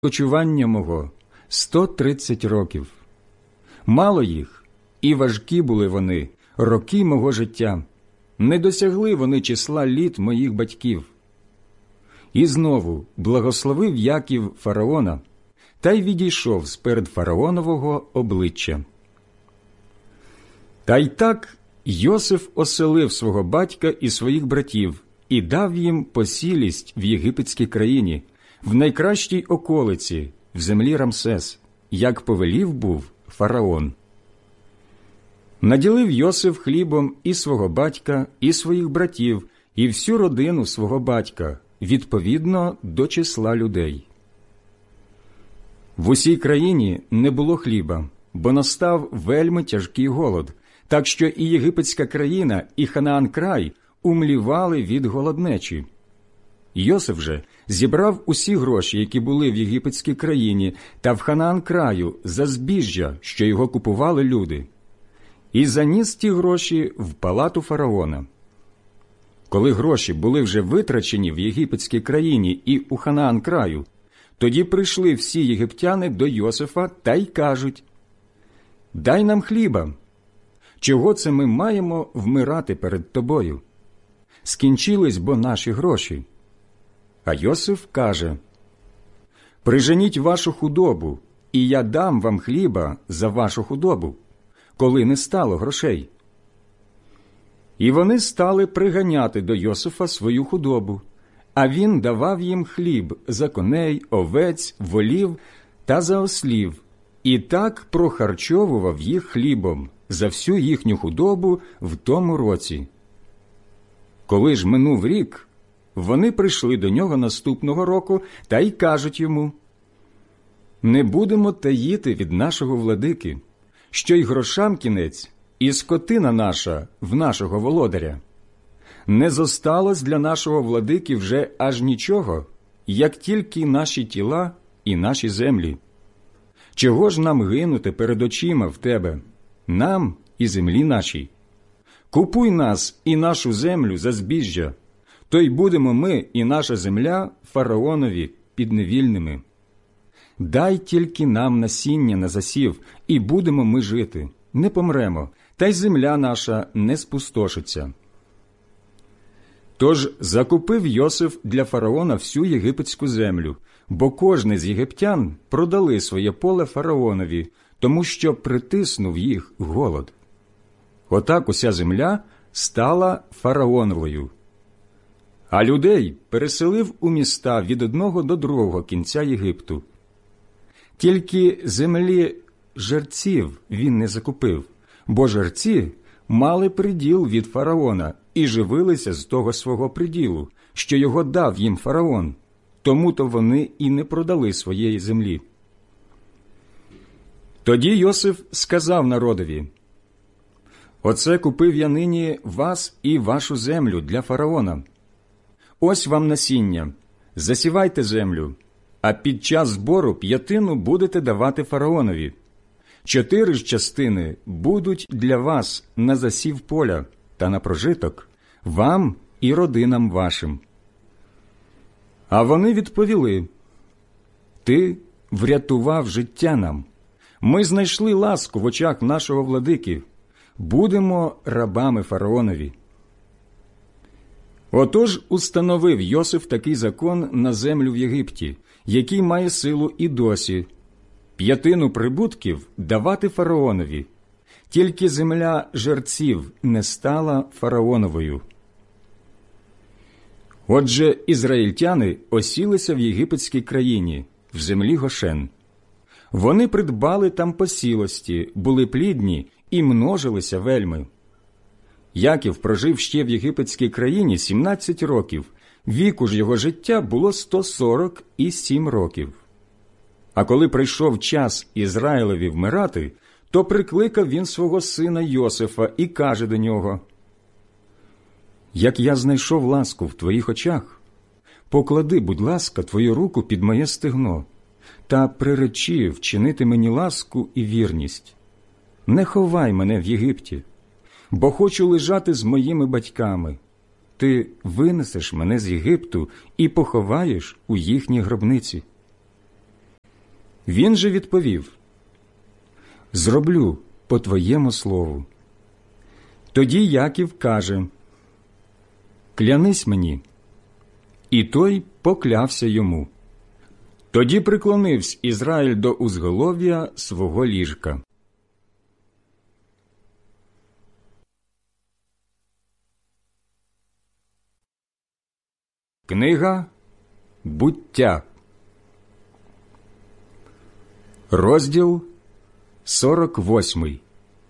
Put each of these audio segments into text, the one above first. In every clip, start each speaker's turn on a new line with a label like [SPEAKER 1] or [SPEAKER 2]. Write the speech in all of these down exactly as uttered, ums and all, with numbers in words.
[SPEAKER 1] кочування мого сто тридцять років. Мало їх, і важкі були вони, роки мого життя. Не досягли вони числа літ моїх батьків. І знову благословив Яків фараона, та й відійшов сперед фараонового обличчя. Та й так Йосиф оселив свого батька і своїх братів і дав їм посілість в єгипетській країні, в найкращій околиці, в землі Рамсес, як повелів був фараон. Наділив Йосиф хлібом і свого батька, і своїх братів, і всю родину свого батька, відповідно до числа людей. В усій країні не було хліба, бо настав вельми тяжкий голод, так що і єгипетська країна, і Ханаан край умлівали від голоднечі. Йосиф же зібрав усі гроші, які були в єгипетській країні та в Ханаан краю, за збіжжя, що його купували люди, і заніс ті гроші в палату фараона. Коли гроші були вже витрачені в єгипетській країні і у Ханаан краю, тоді прийшли всі єгиптяни до Йосифа та й кажуть: «Дай нам хліба. Чого це ми маємо вмирати перед тобою? Скінчились бо наші гроші». А Йосиф каже: «Приженіть вашу худобу, і я дам вам хліба за вашу худобу, коли не стало грошей». І вони стали приганяти до Йосифа свою худобу, а він давав їм хліб за коней, овець, волів та за ослів, і так прохарчовував їх хлібом за всю їхню худобу в тому році. Коли ж минув рік, вони прийшли до нього наступного року та й кажуть йому: «Не будемо таїти від нашого владики, що й грошам кінець, і скотина наша в нашого володаря. Не зосталось для нашого владики вже аж нічого, як тільки наші тіла і наші землі. Чого ж нам гинути перед очима в тебе, нам і землі нашій? Купуй нас і нашу землю за збіжжя, то й будемо ми і наша земля фараонові підневільними. Дай тільки нам насіння на засів, і будемо ми жити, не помремо, та й земля наша не спустошиться». Тож закупив Йосиф для фараона всю єгипетську землю, бо кожний з єгиптян продали своє поле фараонові, тому що притиснув їх голод. Отак уся земля стала фараоновою. А людей переселив у міста від одного до другого кінця Єгипту. Тільки землі жерців він не закупив, бо жерці мали приділ від фараона і живилися з того свого приділу, що його дав їм фараон, тому-то вони і не продали своєї землі. Тоді Йосиф сказав народові: «Оце купив я нині вас і вашу землю для фараона. Ось вам насіння, засівайте землю, а під час збору п'ятину будете давати фараонові. Чотири ж частини будуть для вас на засів поля та на прожиток, вам і родинам вашим». А вони відповіли: «Ти врятував життя нам. Ми знайшли ласку в очах нашого владики. Будемо рабами фараонові». Отож установив Йосиф такий закон на землю в Єгипті, який має силу і досі: п'ятину прибутків давати фараонові, тільки земля жерців не стала фараоновою. Отже, ізраїльтяни осілися в єгипетській країні, в землі Гошен. Вони придбали там посілості, були плідні і множилися вельми. Яків прожив ще в єгипетській країні сімнадцять років, віку ж його життя було сто сорок сім років. А коли прийшов час Ізраїлеві вмирати, то прикликав він свого сина Йосифа і каже до нього: «Як я знайшов ласку в твоїх очах, поклади, будь ласка, твою руку під моє стегно та приречи вчинити мені ласку і вірність. Не ховай мене в Єгипті, бо хочу лежати з моїми батьками. Ти винесеш мене з Єгипту і поховаєш у їхній гробниці». Він же відповів: «Зроблю по твоєму слову». Тоді Яків каже: «Клянись мені». І той поклявся йому. Тоді приклонився Ізраїль до узголов'я свого ліжка. Книга Буття, розділ сорок восьмий.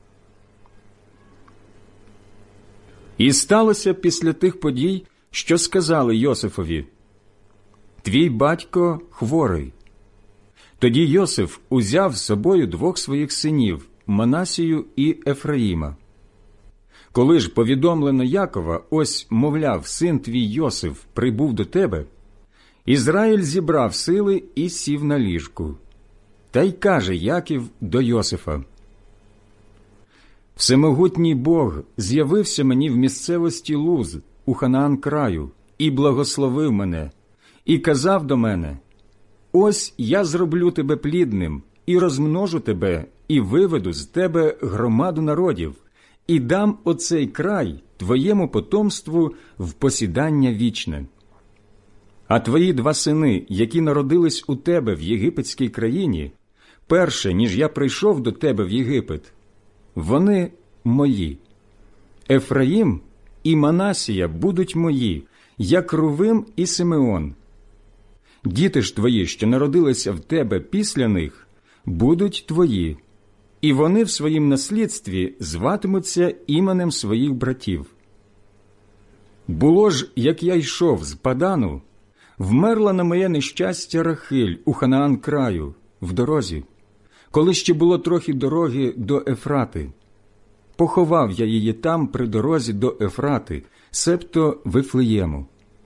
[SPEAKER 1] І сталося після тих подій, що сказали Йосифові: «Твій батько хворий». Тоді Йосиф узяв з собою двох своїх синів – Манасію і Ефраїма. Коли ж повідомлено Якова: «Ось, мовляв, син твій Йосиф прибув до тебе», Ізраїль зібрав сили і сів на ліжку. Та й каже Яків до Йосифа: «Всемогутній Бог з'явився мені в місцевості Луз у Ханаан краю і благословив мене, і казав до мене: ось я зроблю тебе плідним, і розмножу тебе, і виведу з тебе громаду народів, і дам оцей край твоєму потомству в посідання вічне. А твої два сини, які народились у тебе в єгипетській країні, перше, ніж я прийшов до тебе в Єгипет, вони мої. Ефраїм і Манасія будуть мої, як Рувим і Симеон. Діти ж твої, що народилися в тебе після них, будуть твої, і вони в своїм наслідстві зватимуться іменем своїх братів. Було ж, як я йшов з Падану, вмерла на моє нещастя Рахиль у Ханаан краю, в дорозі, коли ще було трохи дороги до Ефрати. Поховав я її там при дорозі до Ефрати, себто Вифлеєму.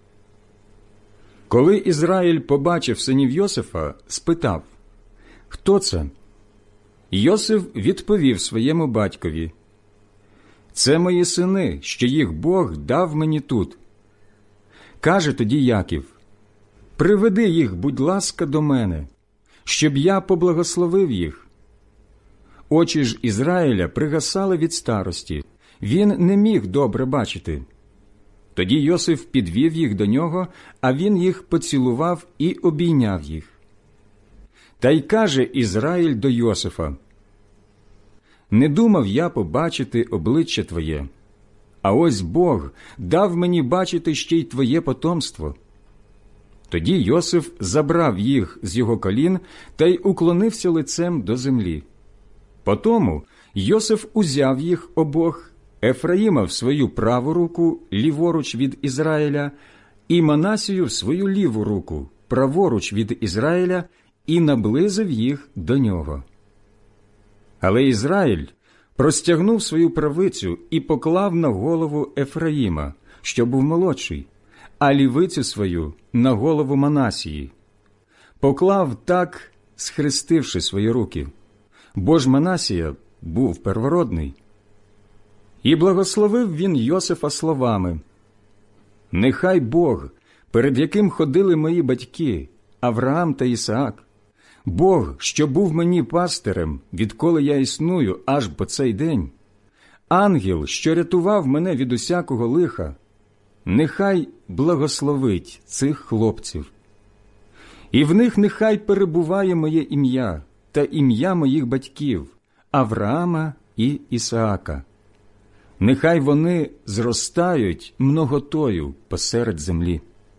[SPEAKER 1] Коли Ізраїль побачив синів Йосифа, спитав: хто це? Йосиф відповів своєму батькові: це мої сини, що їх Бог дав мені тут. Каже тоді Яків: приведи їх, будь ласка, до мене, щоб я поблагословив їх. Очі ж Ізраїля пригасали від старості, він не міг добре бачити. Тоді Йосиф підвів їх до нього, а він їх поцілував і обійняв їх. Та й каже Ізраїль до Йосифа: не думав я побачити обличчя твоє, а ось Бог дав мені бачити ще й твоє потомство. Тоді Йосиф забрав їх з його колін та й уклонився лицем до землі. Потому Йосиф узяв їх обох, Ефраїма в свою праву руку, ліворуч від Ізраїля, і Манасію в свою ліву руку, праворуч від Ізраїля, і наблизив їх до нього. Але Ізраїль простягнув свою правицю і поклав на голову Ефраїма, що був молодший, а лівицю свою на голову Манасії. Поклав так, схрестивши свої руки, бо ж Манасія був первородний. І благословив він Йосифа словами: «Нехай Бог, перед яким ходили мої батьки, Авраам та Ісаак, Бог, що був мені пастирем, відколи я існую аж по цей день, ангел, що рятував мене від усякого лиха, нехай благословить цих хлопців. І в них нехай перебуває моє ім'я та ім'я моїх батьків, Авраама і Ісаака. Нехай вони зростають многотою посеред землі».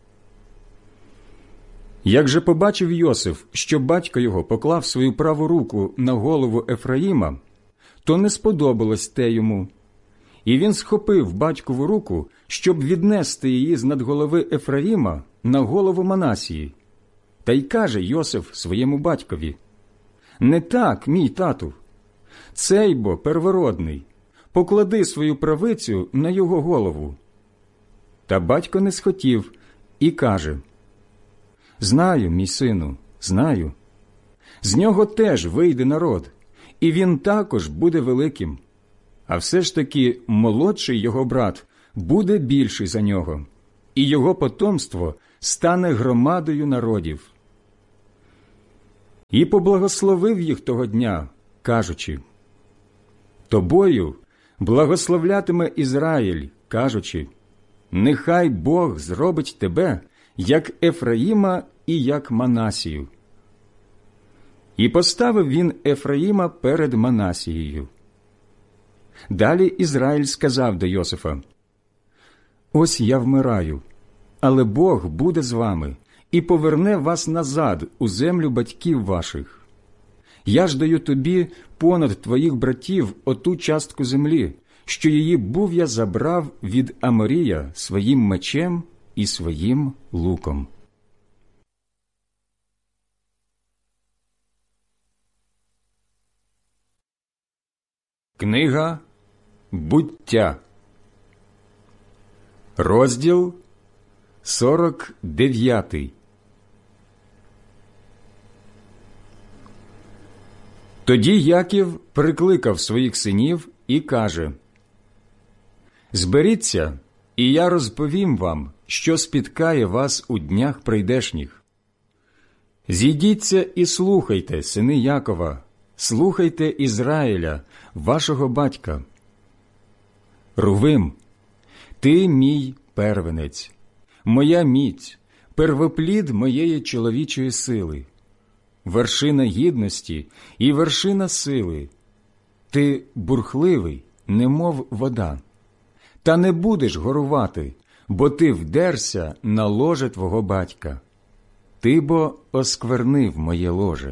[SPEAKER 1] Як же побачив Йосиф, що батько його поклав свою праву руку на голову Ефраїма, то не сподобалось те йому. І він схопив батькову руку, щоб віднести її з-над голови Ефраїма на голову Манасії. Та й каже Йосиф своєму батькові: «Не так, мій тату, цей бо первородний, поклади свою правицю на його голову». Та батько не схотів і каже: «Знаю, мій сину, знаю. З нього теж вийде народ, і він також буде великим. А все ж таки молодший його брат буде більший за нього, і його потомство стане громадою народів». і поблагословив їх того дня, кажучи: «Тобою благословлятиме Ізраїль, кажучи: нехай Бог зробить тебе, як Ефраїма і як Манасію». І поставив він Ефраїма перед Манасією. Далі Ізраїль сказав до Йосифа: «Ось я вмираю, але Бог буде з вами і поверне вас назад у землю батьків ваших. Я ж даю тобі понад твоїх братів оту частку землі, що її був я забрав від Аморія своїм мечем і своїм луком». Книга Буття, розділ сорок дев'ятий. Тоді Яків прикликав своїх синів і каже: «Зберіться, і я розповім вам, що спіткає вас у днях прийдешніх. Зійдіться і слухайте, сини Якова, слухайте Ізраїля, вашого батька. Рувим, ти мій первенець, моя міць, первоплід моєї чоловічої сили, вершина гідності і вершина сили. Ти бурхливий, немов вода. Та не будеш горувати, бо ти вдерся на ложе твого батька. Ти бо осквернив моє ложе.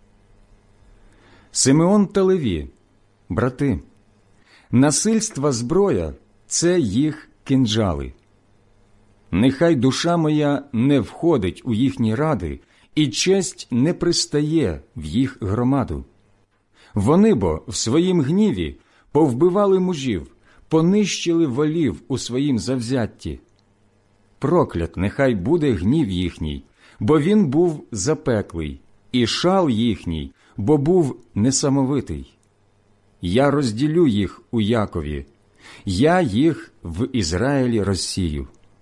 [SPEAKER 1] Симеон та Леві, брати, насильства зброя – це їх кинджали. Нехай душа моя не входить у їхні ради, і честь не пристає в їх громаду. Вони бо в своїм гніві повбивали мужів, понищили волів у своїм завзятті. Проклят нехай буде гнів їхній, бо він був запеклий, і шал їхній, бо був несамовитий. Я розділю їх у Якові, я їх в Ізраїлі розсію.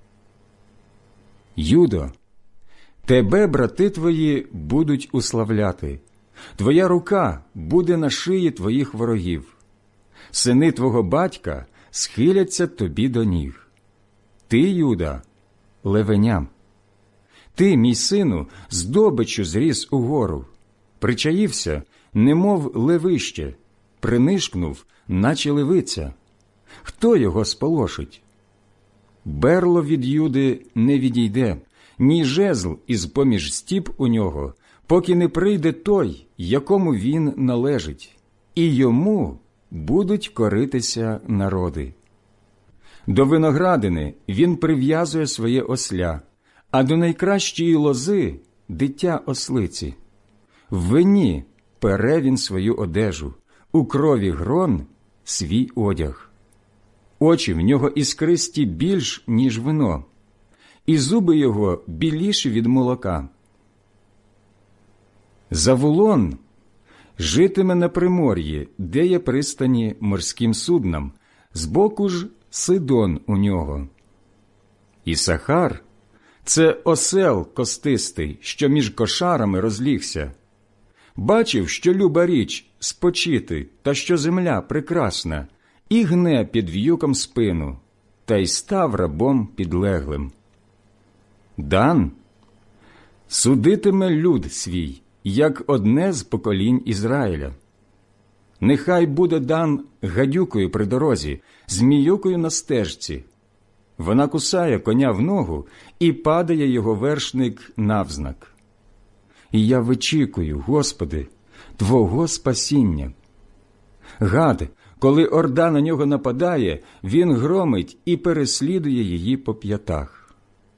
[SPEAKER 1] Юдо, тебе брати твої будуть уславляти, твоя рука буде на шиї твоїх ворогів. Сини твого батька схиляться тобі до ніг. Ти, Юда, левеням. Ти, мій сину, здобичу зріс угору, причаївся, немов левище, принишкнув, наче левиця. Хто його сполошить? Берло від Юди не відійде, ні жезл із-поміж стіп у нього, поки не прийде той, якому він належить, і йому будуть коритися народи. До виноградини він прив'язує своє осля, а до найкращої лози – дитя ослиці. В вині пере він свою одежу, у крові грон – свій одяг. Очі в нього іскристі більш, ніж вино, і зуби його біліші від молока. Завулон житиме на примор'ї, де є пристані морським суднам, збоку ж Сидон у нього. Ісахар – це осел костистий, що між кошарами розлігся. Бачив, що люба річ – спочити, та що земля прекрасна, і гне під в'юком спину, та й став рабом підлеглим. Дан судитиме люд свій, як одне з поколінь Ізраїля. Нехай буде Дан гадюкою при дорозі, зміюкою на стежці. Вона кусає коня в ногу, і падає його вершник навзнак. І я вичікую, Господи, Твого спасіння. Гад, коли орда на нього нападає, він громить і переслідує її по п'ятах.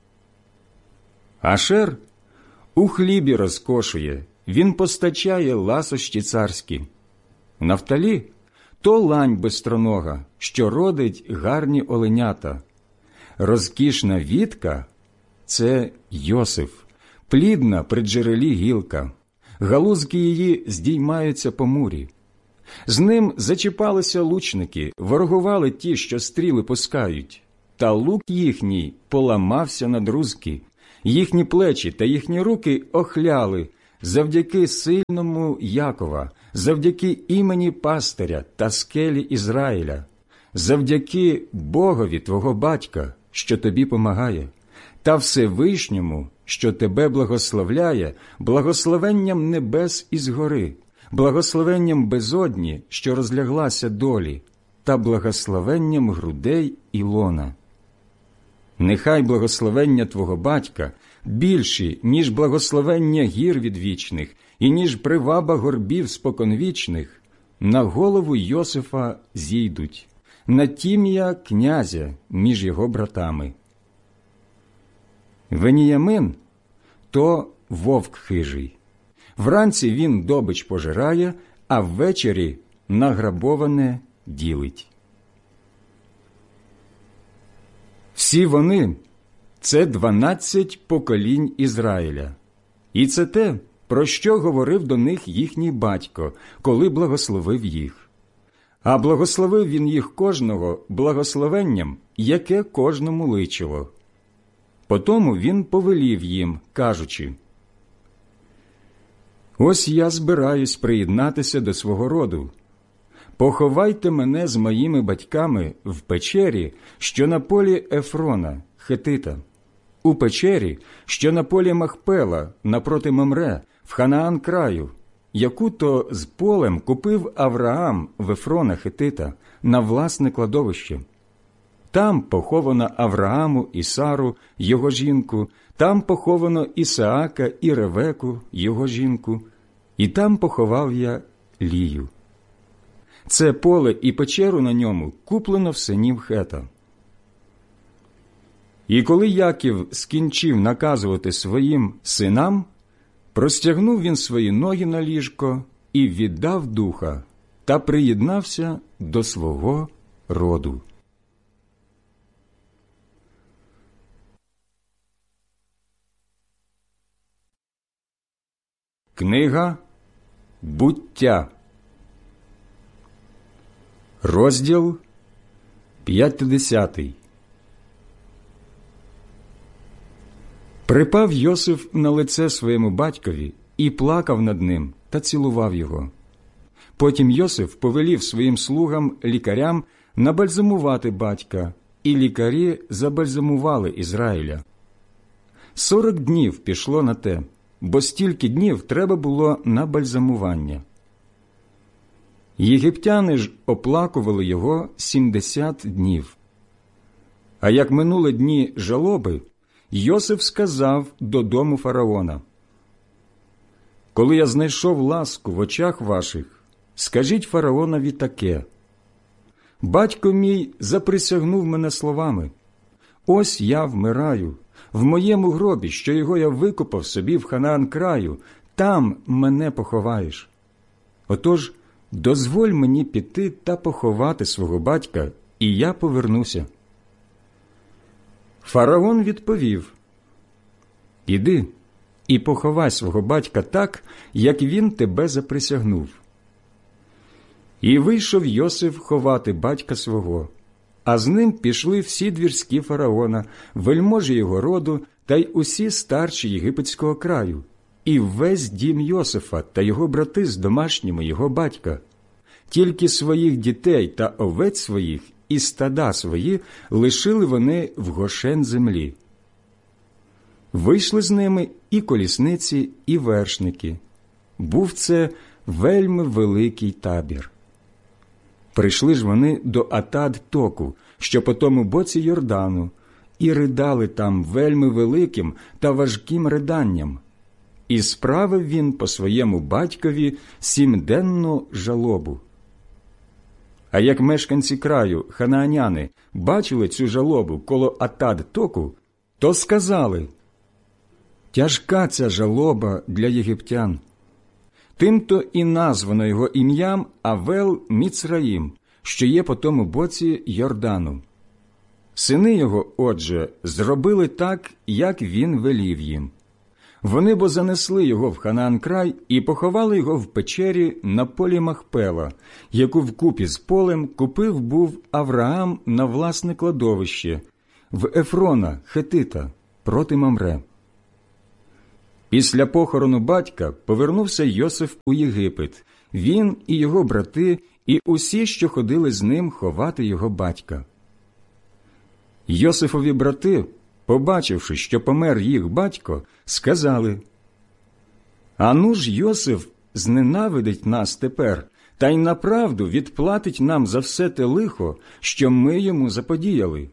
[SPEAKER 1] Ашер у хлібі розкошує, він постачає ласощі царські. Нафталі – то лань бистронога, що родить гарні оленята. Розкішна вітка – це Йосиф, плідна при джерелі гілка. Галузки її здіймаються по мурі. З ним зачіпалися лучники, ворогували ті, що стріли пускають. Та лук їхній поламався на друзки, їхні плечі та їхні руки охляли, завдяки сильному Якова, завдяки імені пастиря та скелі Ізраїля, завдяки Богові твого батька, що тобі помагає, та Всевишньому, що тебе благословляє, благословенням небес із гори, благословенням безодні, що розляглася долі, та благословенням грудей і лона. Нехай благословення твого батька більші, ніж благословення гір відвічних, і ніж приваба горбів споконвічних, на голову Йосифа зійдуть, на тім'я князя між його братами. Веніямин – то вовк хижий. Вранці він добич пожирає, а ввечері награбоване ділить. Всі вони – це дванадцять поколінь Ізраїля. І це те, про що говорив до них їхній батько, коли благословив їх. А благословив він їх кожного благословенням, яке кожному личило. Потому він повелів їм, кажучи: «Ось я збираюсь приєднатися до свого роду. Поховайте мене з моїми батьками в печері, що на полі Ефрона, хетита, у печері, що на полі Махпела, напроти Мамре, в Ханаан краю, яку то з полем купив Авраам в Ефрона хетита на власне кладовище. Там поховано Аврааму і Сару, його жінку, там поховано Ісаака і Ревеку, його жінку, і там поховав я Лію. Це поле і печеру на ньому куплено в синів Хета». І коли Яків скінчив наказувати своїм синам, простягнув він свої ноги на ліжко і віддав духа, та приєднався до свого роду. Книга «Буття», розділ п'ятдесятий. Припав Йосиф на лице своєму батькові і плакав над ним та цілував його. Потім Йосиф повелів своїм слугам лікарям набальзамувати батька, і лікарі забальзамували Ізраїля. Сорок днів пішло на те, бо стільки днів треба було на бальзамування. Єгиптяни ж оплакували його сімдесят днів. А як минули дні жалоби, Йосиф сказав до дому фараона: «Коли я знайшов ласку в очах ваших, скажіть фараонові таке: батько мій заприсягнув мене словами: ось я вмираю, в моєму гробі, що його я викопав собі в Ханаан краю, там мене поховаєш. Отож, дозволь мені піти та поховати свого батька, і я повернуся». Фараон відповів: «Іди і поховай свого батька так, як він тебе заприсягнув». І вийшов Йосиф ховати батька свого, а з ним пішли всі двірські фараона, вельможі його роду та й усі старші єгипетського краю, і весь дім Йосифа та його брати з домашніми його батька. Тільки своїх дітей та овець своїх і стада свої лишили вони в Гошен землі. Вийшли з ними і колісниці, і вершники. Був це вельми великий табір. Прийшли ж вони до Атад-Току, що по тому боці Йордану, і ридали там вельми великим та важким риданням. І справив він по своєму батькові сімденну жалобу. А як мешканці краю, ханааняни, бачили цю жалобу коло Атад-Току, то сказали: «Тяжка ця жалоба для єгиптян». Тимто і названо його ім'ям Авел-Міцраїм, що є по тому боці Йордану. Сини його, отже, зробили так, як він велів їм. Вони бо занесли його в Ханаан край і поховали його в печері на полі Махпела, яку вкупі з полем купив був Авраам на власне кладовище, в Ефрона хетита проти Мамре. Після похорону батька повернувся Йосиф у Єгипет, він і його брати, і усі, що ходили з ним ховати його батька. Йосифові брати, побачивши, що помер їх батько, сказали: «Ану ж Йосиф зненавидить нас тепер, та й направду відплатить нам за все те лихо, що ми йому заподіяли».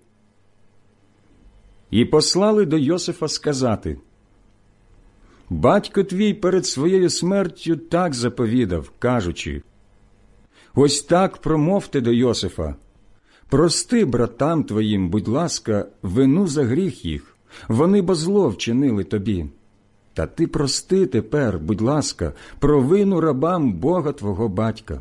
[SPEAKER 1] І послали до Йосифа сказати: «Батько твій перед своєю смертю так заповідав, кажучи: ось так промовте до Йосифа: прости братам твоїм, будь ласка, вину за гріх їх, вони бо зло вчинили тобі. Та ти прости тепер, будь ласка, провину рабам Бога твого батька».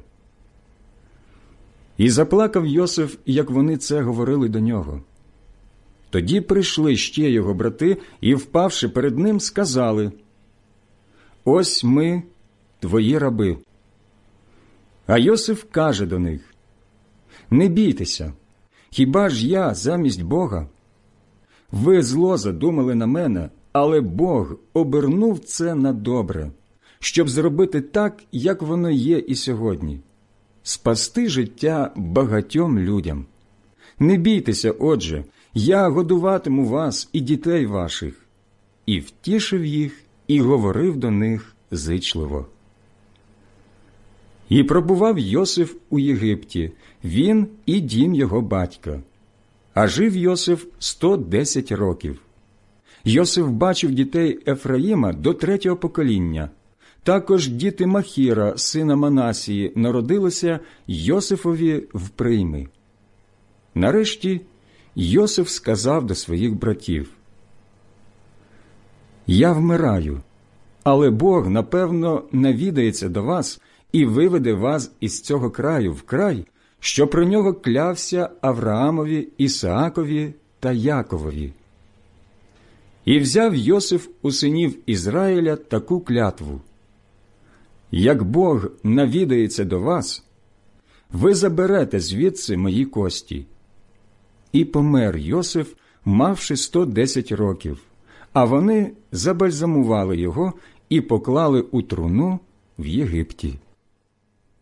[SPEAKER 1] І заплакав Йосиф, як вони це говорили до нього. Тоді прийшли ще його брати і, впавши перед ним, сказали: «Ось ми, твої раби». А Йосиф каже до них: «Не бійтеся, хіба ж я замість Бога? Ви зло задумали на мене, але Бог обернув це на добре, щоб зробити так, як воно є і сьогодні, спасти життя багатьом людям. Не бійтеся, отже, я годуватиму вас і дітей ваших». І втішив їх, і говорив до них зичливо. І пробував Йосиф у Єгипті, він і дім його батька. А жив Йосиф сто десять років. Йосиф бачив дітей Ефраїма до третього покоління. Також діти Махіра, сина Манасії, народилися Йосифові в прийми. Нарешті Йосиф сказав до своїх братів: «Я вмираю, але Бог, напевно, навідається до вас і виведе вас із цього краю в край, що про нього клявся Авраамові, Ісаакові та Яковові». І взяв Йосиф у синів Ізраїля таку клятву: «Як Бог навідається до вас, ви заберете звідси мої кості». І помер Йосиф, мавши сто десять років, а вони забальзамували його і поклали у труну в Єгипті.